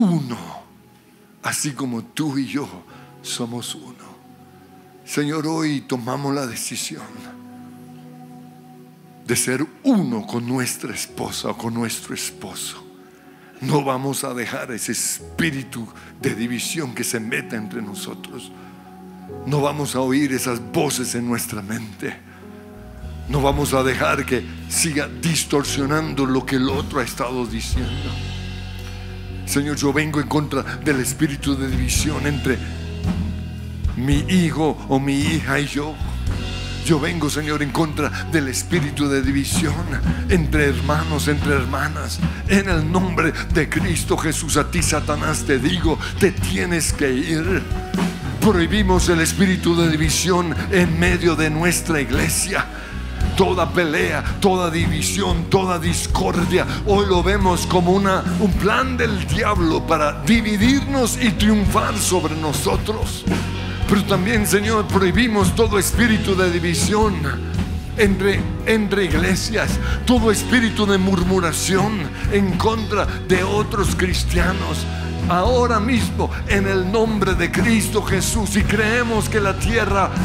uno, así como tú y yo somos uno. Señor, hoy tomamos la decisión de ser uno con nuestra esposa o con nuestro esposo. No vamos a dejar ese espíritu de división que se meta entre nosotros. No vamos a oír esas voces en nuestra mente. No vamos a dejar que siga distorsionando lo que el otro ha estado diciendo. Señor, yo vengo en contra del espíritu de división entre mi hijo o mi hija y yo. Yo vengo, Señor, en contra del espíritu de división entre hermanos, entre hermanas. En el nombre de Cristo Jesús, a ti, Satanás, te digo, te tienes que ir. Prohibimos el espíritu de división en medio de nuestra iglesia. Toda pelea, toda división, toda discordia, hoy lo vemos como un plan del diablo para dividirnos y triunfar sobre nosotros. Pero también, Señor, prohibimos todo espíritu de división entre iglesias, todo espíritu de murmuración en contra de otros cristianos. Ahora mismo, en el nombre de Cristo Jesús, y creemos que la tierra